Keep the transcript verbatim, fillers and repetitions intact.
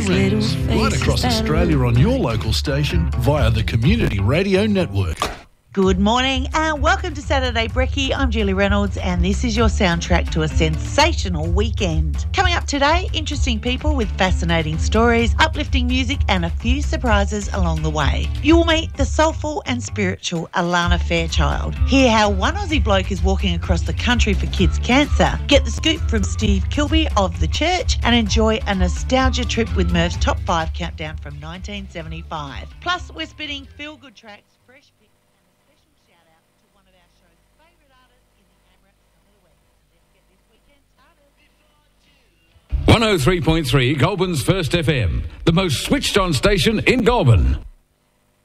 rings right across Australia on your local station via the Community Radio Network. Good morning and welcome to Saturday Brekkie. I'm Julie Reynolds and this is your soundtrack to a sensational weekend. Coming up today, interesting people with fascinating stories, uplifting music and a few surprises along the way. You will meet the soulful and spiritual Alana Fairchild. Hear how one Aussie bloke is walking across the country for kids' cancer. Get the scoop from Steve Kilby of The Church and enjoy a nostalgia trip with Merv's Top five countdown from nineteen seventy-five. Plus, we're spinning feel-good tracks, fresh picks, one oh three point three, Goulburn's First F M, the most switched on station in Goulburn.